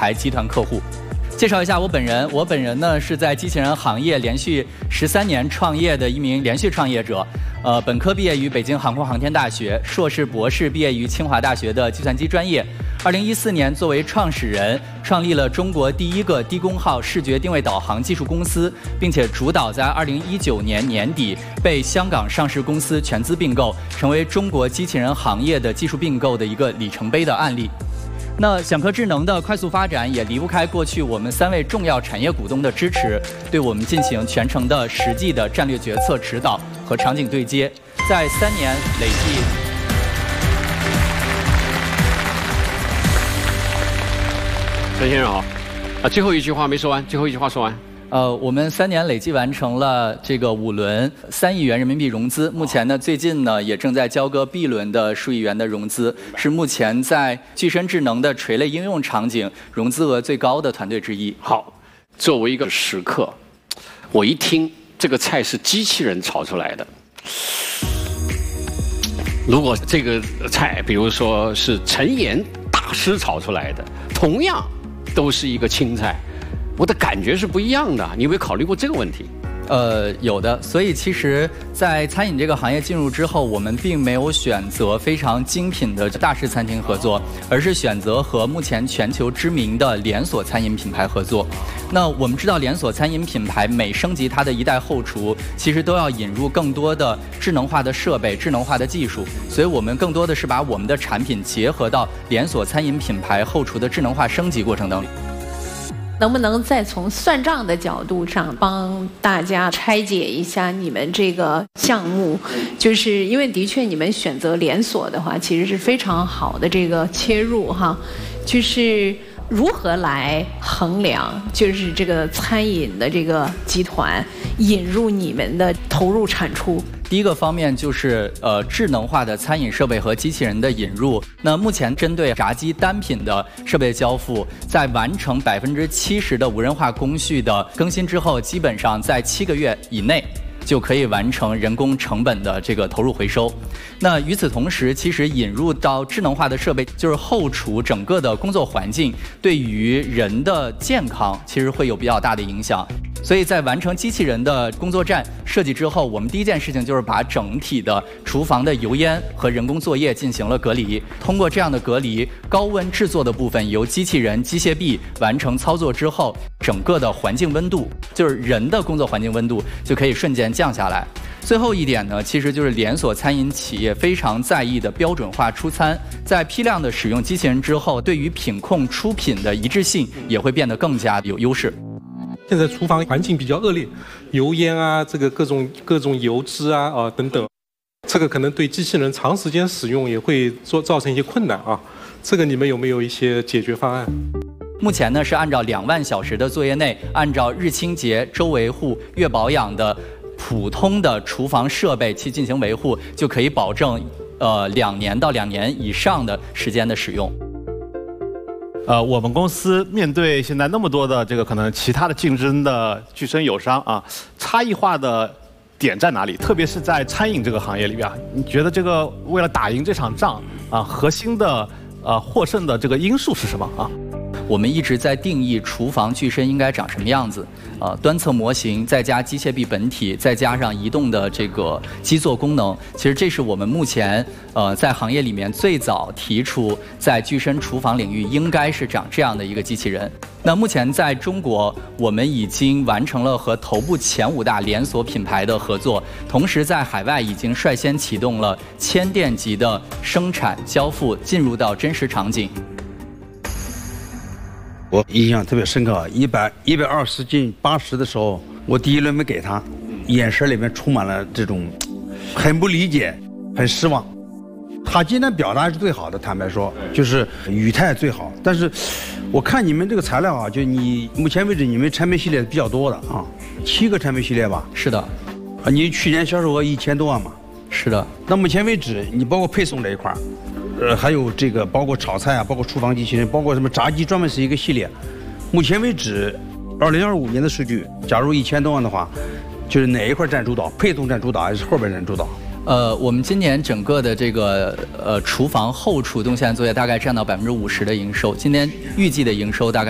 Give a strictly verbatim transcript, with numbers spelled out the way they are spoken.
牌集团客户。介绍一下我本人，我本人呢是在机器人行业连续十三年创业的一名连续创业者。呃，本科毕业于北京航空航天大学，硕士、博士毕业于清华大学的计算机专业。二零一四年，作为创始人，创立了中国第一个低功耗视觉定位导航技术公司，并且主导在二零一九年年底被香港上市公司全资并购，成为中国机器人行业的技术并购的一个里程碑的案例。那享科智能的快速发展也离不开过去我们三位重要产业股东的支持，对我们进行全程的实际的战略决策指导和场景对接，在三年累计。 陈先生好，啊，最后一句话没说完，最后一句话说完。 呃，我们三年累计完成了这个五轮三亿元人民币融资，目前呢，最近呢也正在交割 B 轮的数亿元的融资，是目前在具身智能的垂类应用场景融资额最高的团队之一。 好，作为一个食客，我一听这个菜是机器人炒出来的，如果这个菜，比如说是陈岩大师炒出来的，同样都是一个青菜。我的感觉是不一样的，你有没有考虑过这个问题？ 呃，有的。所以其实，在餐饮这个行业进入之后，我们并没有选择非常精品的大式餐厅合作，而是选择和目前全球知名的连锁餐饮品牌合作。那我们知道，连锁餐饮品牌每升级它的一代后厨，其实都要引入更多的智能化的设备、智能化的技术。所以我们更多的是把我们的产品结合到连锁餐饮品牌后厨的智能化升级过程当中。 能不能再从算账的角度上帮大家拆解一下你们这个项目？就是因为的确你们选择连锁的话，其实是非常好的这个切入哈。就是如何来衡量，就是这个餐饮的这个集团引入你们的投入产出？ 第一个方面就是呃智能化的餐饮设备和机器人的引入。那目前针对炸鸡单品的设备交付，在完成百分之七十的无人化工序的更新之后，基本上在七个月以内就可以完成人工成本的这个投入回收。那与此同时，其实引入到智能化的设备，就是后厨整个的工作环境对于人的健康其实会有比较大的影响。所以在完成机器人的工作站设计之后，我们第一件事情就是把整体的厨房的油烟和人工作业进行了隔离。通过这样的隔离，高温制作的部分由机器人、机械臂完成操作之后，整个的环境温度，就是人的工作环境温度就可以瞬间降下来。最后一点呢，其实就是连锁餐饮企业非常在意的标准化出餐，在批量的使用机器人之后，对于品控出品的一致性也会变得更加有优势。 现在厨房环境比较恶劣，油烟啊，这个各种各种油脂啊啊等等，这个可能对机器人长时间使用也会做造成一些困难啊。这个你们有没有一些解决方案？ 目前呢是按照两万小时的作业内，按照日清洁、周维护、月保养的普通的厨房设备去进行维护，就可以保证呃两年到两年以上的时间的使用。 呃，我们公司面对现在那么多的这个可能其他的竞争的具身友商啊，差异化的点在哪里？特别是在餐饮这个行业里边，你觉得这个为了打赢这场仗啊，核心的呃获胜的这个因素是什么啊？ 我们一直在定义厨房具身应该长什么样子，呃，端侧模型再加机械臂本体，再加上移动的这个基座功能，其实这是我们目前呃在行业里面最早提出在具身厨房领域应该是长这样的一个机器人。那目前在中国，我们已经完成了和头部前五大连锁品牌的合作，同时在海外已经率先启动了千店级的生产交付，进入到真实场景。 我印象特别深刻，一百一百二十进八十的时候，我第一轮没给他，眼神里面充满了这种很不理解、很失望。他今天表达是最好的，坦白说，就是语态最好。但是，我看你们这个材料啊，就你目前为止你们产品系列比较多的啊，七个产品系列吧？ 是的。 啊，你去年销售额一千多万嘛？ 是的。 那目前为止，你包括配送这一块。呃，还有这个包括炒菜啊，包括厨房机器人，包括什么炸鸡，专门是一个系列。目前为止，二零二五年的数据，假如一千多万的话，就是哪一块占主导？配送占主导还是后边占主导？ 呃，我们今年整个的这个呃厨房后厨动线作业大概占到百分之五十的营收，今年预计的营收大概。